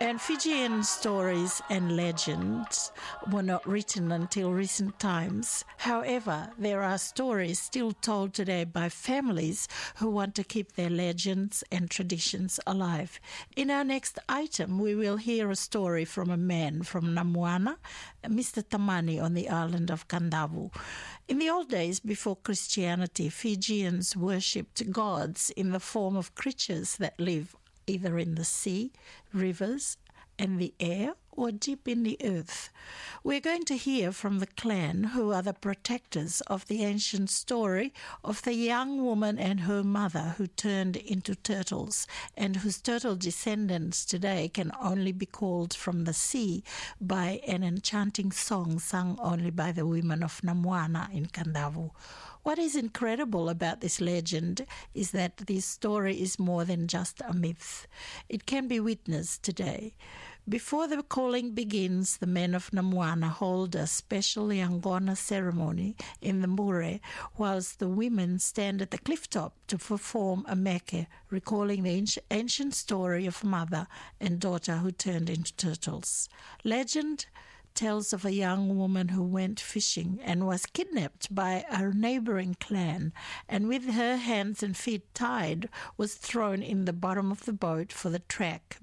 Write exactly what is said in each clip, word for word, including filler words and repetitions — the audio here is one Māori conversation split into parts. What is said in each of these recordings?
And Fijian stories and legends were not written until recent times. However, there are stories still told today by families who want to keep their legends and traditions alive. In our next item, we will hear a story from a man from Namoana, Mister Tamani, on the island of Kandavu. In the old days, before Christianity, Fijians worshipped gods in the form of creatures that live either in the sea, rivers, and the air, or deep in the earth. We're going to hear from the clan, who are the protectors of the ancient story of the young woman and her mother who turned into turtles, and whose turtle descendants today can only be called from the sea by an enchanting song sung only by the women of Namoana in Kandavu. What is incredible about this legend is that this story is more than just a myth. It can be witnessed today. Before the calling begins, the men of Namoana hold a special Yangona ceremony in the Mure, whilst the women stand at the cliff top to perform a meke, recalling the ancient story of mother and daughter who turned into turtles. Legend tells of a young woman who went fishing and was kidnapped by a neighboring clan, and with her hands and feet tied was thrown in the bottom of the boat for the trek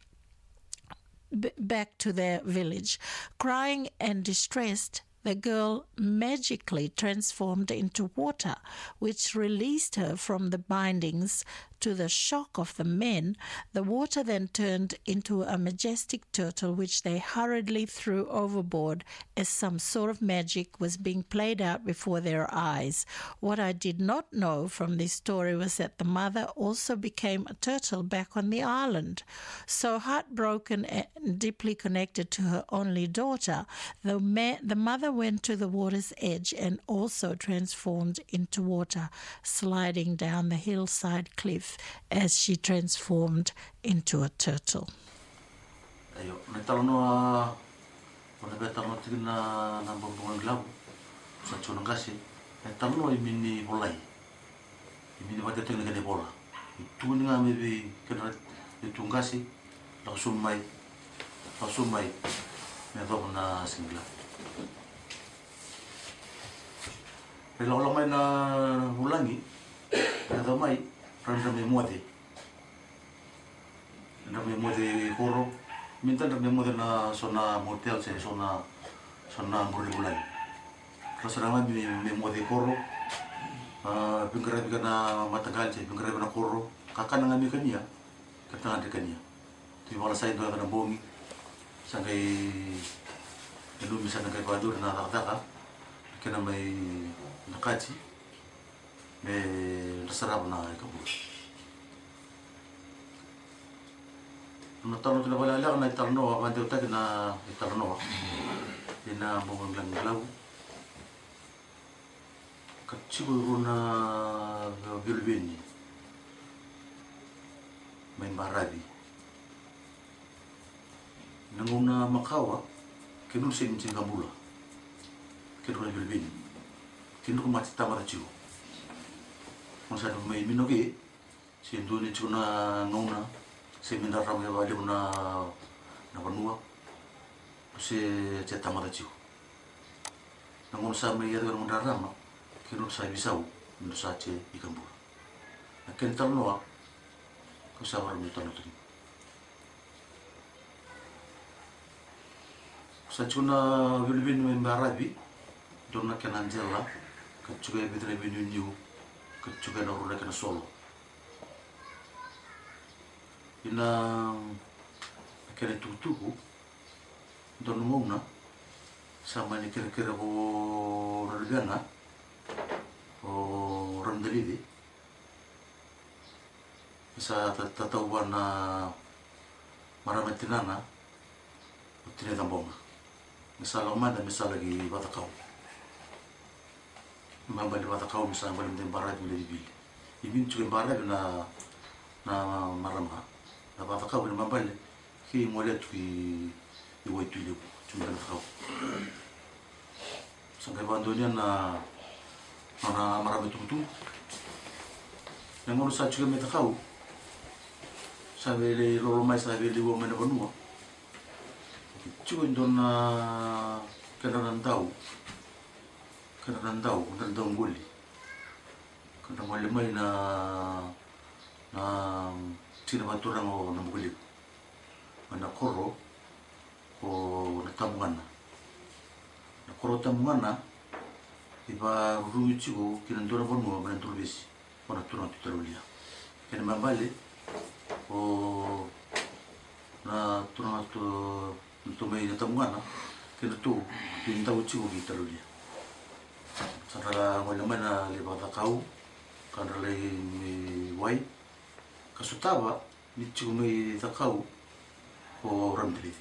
b- back to their village. Crying and distressed, the girl magically transformed into water, which released her from the bindings. To the shock of the men, the water then turned into a majestic turtle, which they hurriedly threw overboard as some sort of magic was being played out before their eyes. What I did not know from this story was that the mother also became a turtle back on the island. So heartbroken and deeply connected to her only daughter, the, ma- the mother went to the water's edge and also transformed into water, sliding down the hillside cliff as she transformed into a turtle. Ayo, na talo noa, ona be talo tina na mbongonga glau, sa chona kasi, na talo noa imini bolai, imini wate tena kene bola, itu nga maybe kena itu ngasi, la sumai, la sumai, me do na singla. Pelo lo mai na ulangi, na do mai. Randa me mode, na me mode koro, minta na me mode na sona motel se sona sona murni bulan. Kasarama me me mode koro, ah pingkara bigana matagal se pingkara bigana koro, kakana ngami kania, katanga de kania. Ti wala sai do na bongi, sangai elu misa na kai padur na taka, kena mai nakachi. Me rasarap na ikabur. No talo tila wala lang na itarno, abante utak na itarno. Ina mong lang galaw. Katsigo na bilbini. May marabi. Nanguna makawa, kinun sin sin kabula. Kinun bilbini. Kinun matita marachigo. Masa may minogi, si Indoni chuna nona, si mindaram ya bali una na banua, si cetama dachiu. Nangon sa may yado ng mindaram no, kinun sa ibisaw, minun sa che ikambur. Nakental noa, kusawar mo tano tani. Sa chuna bilbin may marabi, doon na kananjela, kachuga bitre binunyu. Juga na rula kena solo. Ina kena tutuku don mona sama ni kira-kira ko ragana o ramdalidi. Isa tatawa na marami tinana tinatambonga. Misal umada misal lagi batakau. Mambali wata kau misalnya balim dem barat mulai dibil. Ibin juga barat na na marama. Na wata kau ni mambali ki mulai tu iwai tu ilu cuma kau. Sampai bandonya na na marama tu tu. Yang ngurus saja juga meta kau. Sampai le lolo mai sampai le wo mana banua. Chico indona kena randau. Kena randau, kena randau nguli. Kena mole mai na na tina maturang o na muguli. Mana koro o na tamungana. Na koro tamungana iba rumi chico kena ndona bonua mana turbisi. Ona turang tutarulia. Kena mambale o na turang tu Tumai na tamungana, kena tu pinta uci ugi tarulia. Sara ngoi lamai na leba takau, kana lei mi wai, kasutaba ni cumai takau o ramdili.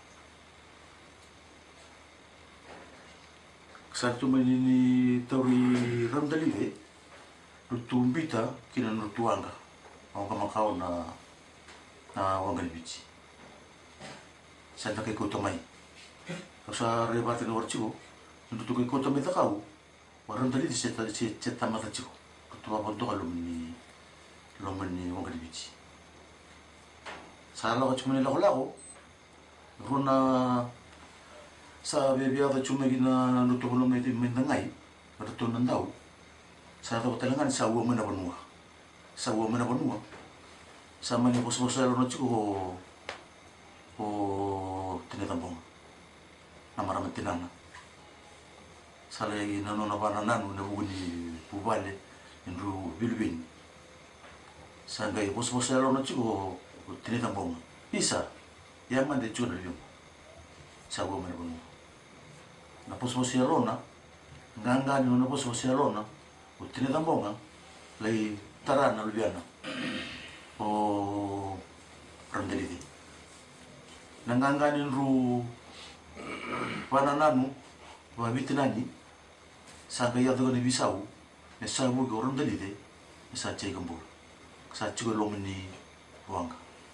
Sara tumai ni tauri ramdili, rutumbita kina rutuanga, ang kamakau na na wangali bici. Santa ke kota mai. Sa rebate no archivo, ndu ke kota mai takau. Waran tali se ta se ta mata chico. Tu ba bonto alumni lomani wangali bici. Sa la ko chumani la ko runa sa bebia da chumagi na no to no me me ngai. Pada to nandau. Sa ta talangan sa wo mana bonua. Sa wo mana bonua. Sa mani bos-bos no chico o tinetambong na marami tinana sale na no na bana nanu na buguni bubale nru bilbin sangai bos bos ero no chigo tinetambong isa yaman de chuna yum sago me bunu na bos bos ero na nganga ni no bos bos ero na o tinetambong lei tarana lubiana o randelidi nanganganin ru panananu wa bitinani saga ya dogo ni bisau ne sabu go rom dalide sa che gambul sa chigo lomni wanga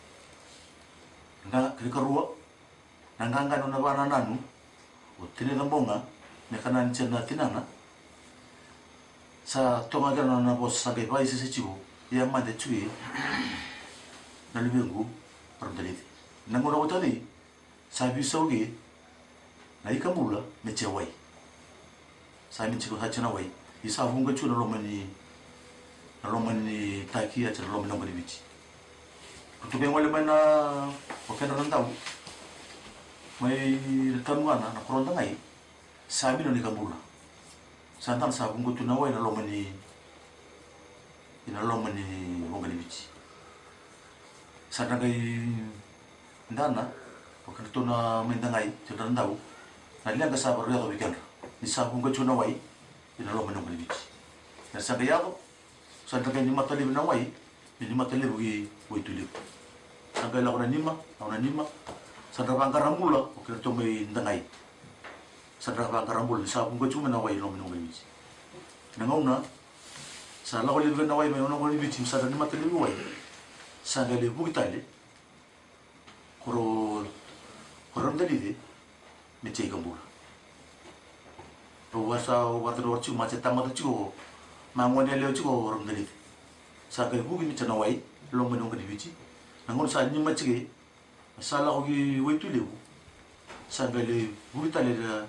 nga krikarua nanganganu na panananu o tine tambonga ne kanan chena tinana sa tomaga na bos saga bai se chigo ya mande chui na libengu rom dalide Nangona utali sabi saugi na ikamula meche wai sa mi chiko hachana wai isa hunga chuna lomani na lomani taki acha lomani ngoni bichi kutube ngole mana okena randau mai tamwana na koronda ngai sabi no nikamula santan sa hunga tuna wai na lomani ina lomani ngoni bichi sadagai Ndana, waktu itu na mendengai cerita tahu, nanti angka sabar dia tu bikin, di sabung kecuna wai, ini lo menunggu di bici. Dan sampai ya tu, sampai ni mata libu nawai, ni mata libu gi, wai tu libu. Sampai lakukan nima, lakukan nima, sampai bangkar rambula, waktu itu mendengai, sampai bangkar rambul di sabung kecuna nawai lo menunggu di bici. Nengau na, salah kalau libu nawai menunggu di bici, sampai ni mata libu wai, sampai libu kita le. Koro koram dalide meche gambula ro wasa wata ro chu ma cheta ma chu ma ngone le chu koram dalide sa ka bugi mi chana wai lo mo ngoni bichi ngon sa ni ma chige sa la gi wetu le sa ga le bugi tale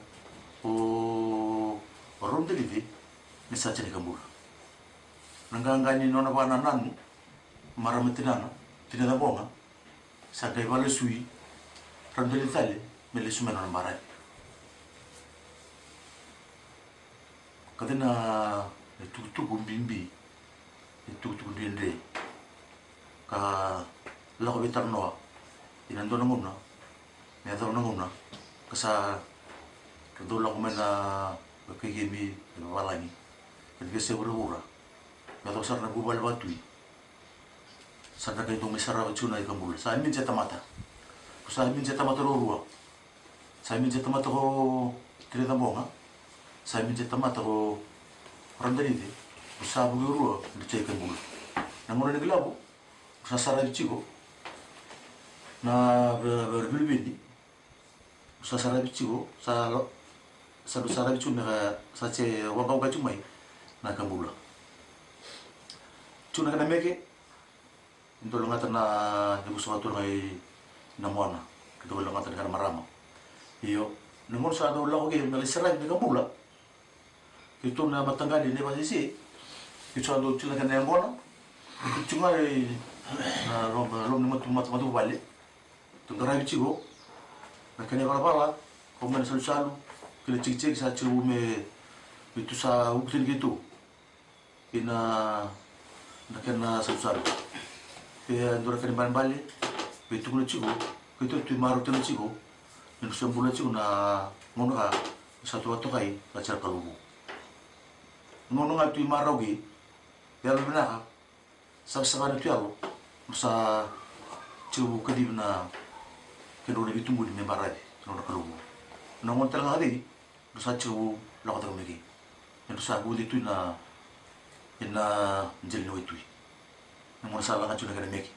o koram dalide me sa chene gambula nanganga ni nona bana nanu maramatinana tinada bonga Sagai vale sui, randeli tale, mele sumena na marai. Kadena tu tu gumbimbi, tu tu dende, ka lago betar noa, inando na ngumna, me ado na ngumna, kasa kado lago mena kegemi valani, kadge se ura, me ado sarna bubal batui. Sana kay itong may sarap at yun ay kambula. Sa amin siya tamata. Kung sa amin siya tamata ro Sa amin siya tamata ko tinitambong ha. Sa amin siya tamata ko randalite. Kung sa amin ruwa, hindi siya kambula. Nanguna naglabo, kung sa sarap chico, na berbilbindi. Kung sa sarap chico, sa sa sarap chico na sa che wakaw ka chumay na kambula. Chuna ka na meke, Ito lang ata na nagusok ato ngay namuana. Ito lang ata na marama. Iyo, nangon sa do la ko ge na serai de kabula. Kito na matangali ne ba sisi. Kito do tila kan ngona. Kito ngai na rom rom ni matu matu matu bale. Tungara bichigo. Na kene bala bala, ko men salu salu. Kile cik cik sa ciu me itu sa uktin gitu. Ina na kena salu salu. Ke ndora kene ban bale. Betu kuna cigo. Kito tu maru tena cigo. Nung sembula cigo na ngono ka satu waktu kai acara kalubu. Ngono nga tu maru gi. Ya benar. Sama-sama itu ya lo. Masa cigo kadib na kendo lebih tumbuh di membarai kendo kalubu. Nongon telang hari, dosa cigo lakot ang megi. Yang dosa budi tu na ina jelino itu. Nongon salah kan cuna kena megi.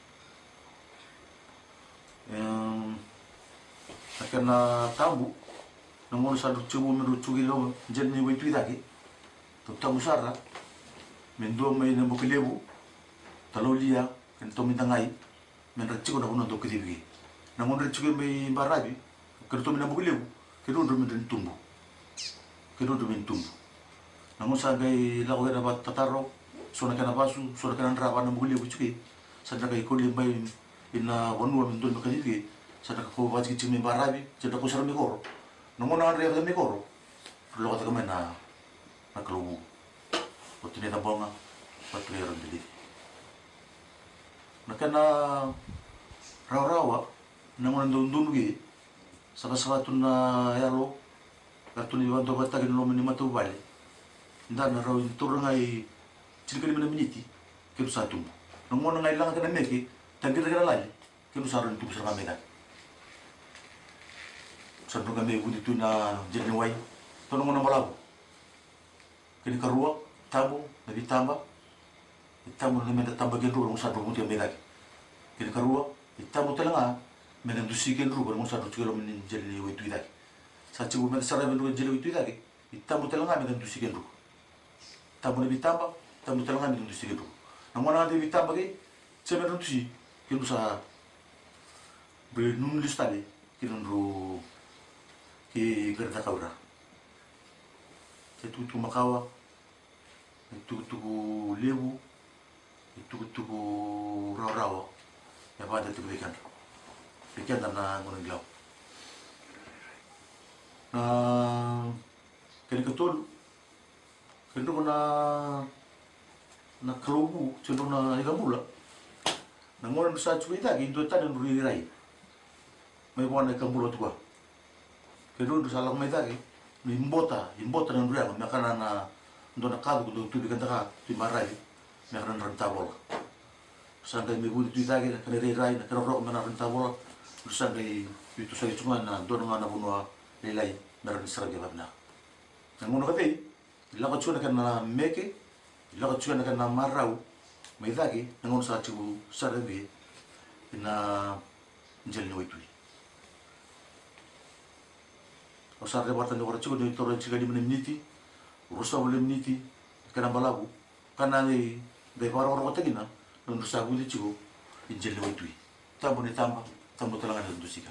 Karena tabu, nongon sadu cigo merucu gilo jelino itu lagi. Tutang usara, mendo mai na bukilebu, talolia, kento mintangai, menrecigo na kuno do kedibi. Nongon recigo mai barabi, kento mina bukilebu. Kero dumi den tumbu, kero dumi tumbu. Namun sagai lagu era bat tataro, sona kana basu, sona kana rawa na muguli bucuke. Sada kai koli mai ina wanu min don makalifi, sada ko baji cimi barabi, sada ko sarmi koro. Namun na rea mi koro. Lo kata kemana na na kelubu. Otine na bonga, patri ron dili. Nakana rawa-rawa, namun don don gi. Sama-sama tu na yalo, kartu ni bantu bata gini lo meni matu bale. Dan na raw turun ngai cili kali mana miniti, kelu satu. Nunggu ngai lang kena meki, dan kita kena lagi, kelu sarun tu besar kami kan. Sarun kami budi tu na jadi wai, tu nunggu nama lagu. Kini kerua, tamu, lebih tambah, tamu ni minta tambah gini rumah sarun muti kami lagi. Kini kerua, tamu telanga. Medan dusikan ru baru masa tu kalau menin jeli itu lagi. Saat cium medan sarai medan jeli itu lagi. Tamu telanga medan dusikan ru. Tamu lebih tambah, tamu telanga medan dusikan ru. Namun nanti lebih tambah ke, saya medan dusi. Kita bisa bernun listali, kita ru ke kereta kaura. Itu tu makawa, itu tu lebu, itu tu rawa-rawa. Ya pada tu berikan. Bikin tanah gunung gelau. Nah, kini ketul, kini tu na na kelubu, cenderung na ikan bula. Nangoran besar cuci lagi, itu tadi nuri rai. Mereka ikan bula tu gua. Kini tu salah mai lagi, imbota, imbota dan nuri, mereka na untuk nak kadu tu tu bikin tak, tu marai, mereka na rentabol. Sampai minggu itu lagi, kena rai, kena rok mana rentabol. Sampai itu saya cuma na doon nga na bunwa nilay meron sa ragya babna. Ang muna kati, ilakot siya na ka na meke, ilakot siya na ka na maraw, may lagi, nangon sa atsibu sa ragya, na njel nyo ito'y. O sa ragya batan nyo karatsigo, nyo ito rin siya di manimniti, urusa manimniti, ka na balabu, ka na ngay, dahil parang orang katagina, nung rusa gulit siya, njel nyo ito'y. Tabo ni tamba, tamu telangan dan dusikan.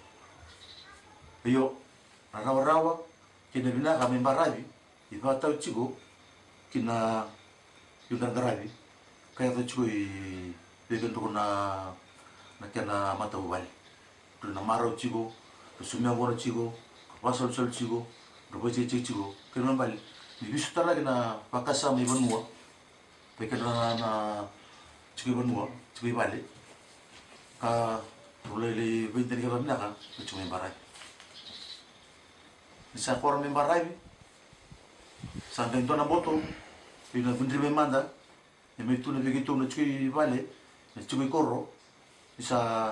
Ayo, rawa-rawa, kina bina kami barabi, iba tahu cigo, kina yundan garabi, kaya tahu cigo i beben tu na na kena mata ubal, tu na marau cigo, tu sumia gora cigo, pasal pasal cigo, tu baca cik cigo, kena bal, di bisu tala kena pakasa mai benua, kena na cigo benua, cigo balik, ka mulai dari bintang kita bina kan, cuma membarai. Bisa korang membarai, sampai itu nak botol, bila bintang memanda, yang itu nak begitu nak cuci balik, nak cuci koro, bisa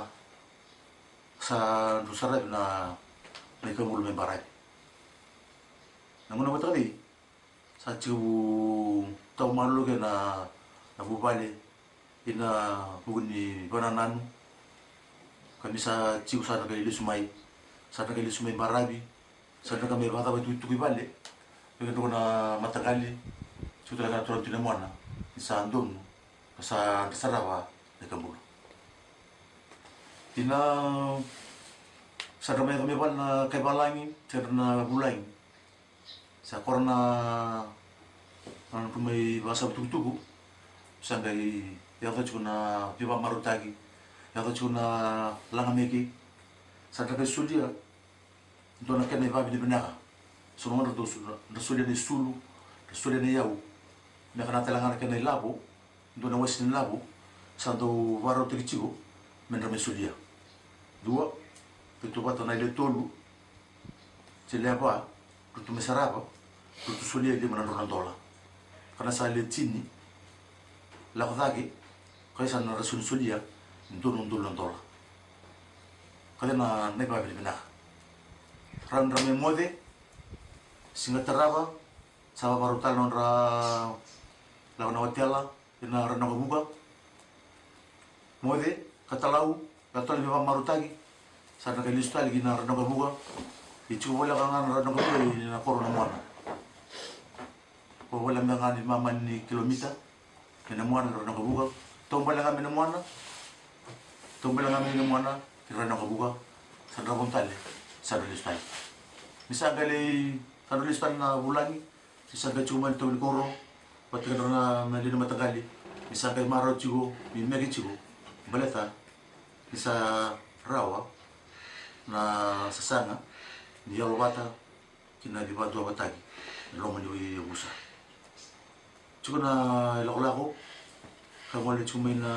sa dusara na mereka mulu membarai. Namun apa tadi, sa cuci tahu malu ke na na bubale, ina bukan di bananan. Kami sa ciu sana kali sumai, sana kali sumai barabi, sana kami bata batu itu kibale, begitu na matagali, sudah kan turun tidak mana, sa andon, sa disarawa, dekat bulu. Tina sa ramai kami wan na kay balangi sa na bulay sa korna ang pumay basa tutugu sa kay yato chuna pipa marutagi yato chuna langameki sa kay sudia do na kene vabi de benaka so no do na sudia de sulu na sudia de yau na kana talanga kene labo do na western labo sa do waro tikichigo menra me sudia dua tu bata na ile tolu se le apa tu me sarapa tu sudia de manana dola kana sa le tini la kodagi kai sa na rasul sudia ndon ndon dola kale na ne ba bina ran rame mode singa taraba sa baru talon ra la na hotela ina ran no buka mode katalau katol bi marutagi sa na kay lista lagi na ran no buka itu wala kan ran no buka na corona mona wala mga ni mama ni kilomita kena mwana ran no buka tomba lang kami na mwana tomba lang kami na mwana ran no buka sa rabon tale sa lista misa gali sa lista na bulangi sa gachuman to ni koro pati ka na mali na matagali misa kay maro chigo mi megi chigo baleta misa rawa na sasanga ni yalobata kina di batu abatagi lomo ni usa chigo na lakolako kamali chumay na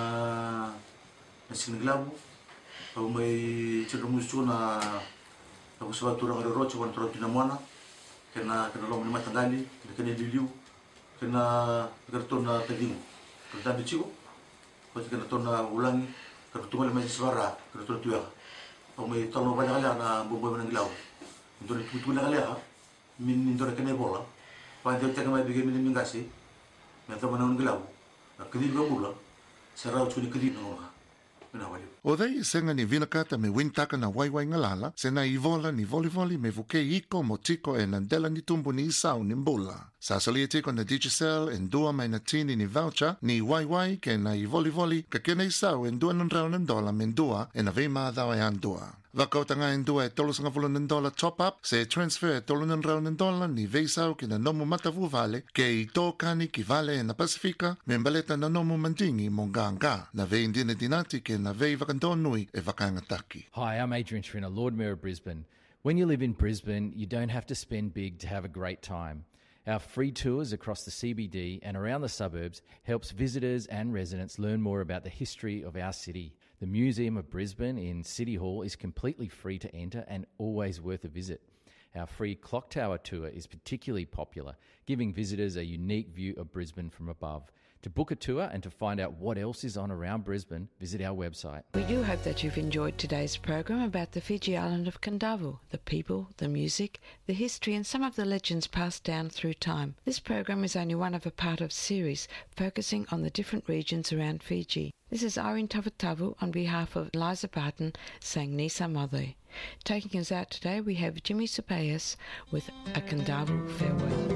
na siniglabu o may chigo musto na ako sa batura ka ro chigo na pinamwana kena kena lomo ni matagali kena diliu kena karton na tadingo karton chigo pati kena ton na ulangi karton na may sibara karton tuya o may tono ba na na bombo ng ilaw ito ni tutu na kala min ito na kena bola pa ito teka may bigay min mingasi may tama na ng ilaw akidi ba mula sa raw chuni kidi no ha O dei senga ni vinakata me wintaka na waiwai ngalala, se na ivola ni volivoli me vuke iko mo tiko e nandela ni tumbu ni isau ni mbula. Sa salia tiko na Digicel en dua mai na tini ni voucher ni waiwai ke na ivolivoli ka kena isau en dua nandrau nandola men dua e na vema adao e andua. Wakautanga en dua e tolo sanga fulu nandola top up se transfer e tolo nandrau nandola ni veisau ki na nomu matavu vale ke i tō kani ki vale e na Pasifika me mbaleta na nomu mandingi monganga na vei indina dinati ke na vei vakandonui e vakangataki. Hi, I'm Adrian Trina, Lord Mayor of Brisbane. When you live in Brisbane, you don't have to spend big to have a great time. Our free tours across the C B D and around the suburbs helps visitors and residents learn more about the history of our city. The Museum of Brisbane in City Hall is completely free to enter and always worth a visit. Our free Clock Tower tour is particularly popular, giving visitors a unique view of Brisbane from above. To book a tour and to find out what else is on around Brisbane, visit our website. We do hope that you've enjoyed today's program about the Fiji island of Kondavu, the people, the music, the history and some of the legends passed down through time. This program is only one of a part of series focusing on the different regions around Fiji. This is Irene Tavutavu on behalf of Liza Barton saying Nisa Mother. Taking us out today we have Jimmy Supayas with a Kondavu farewell.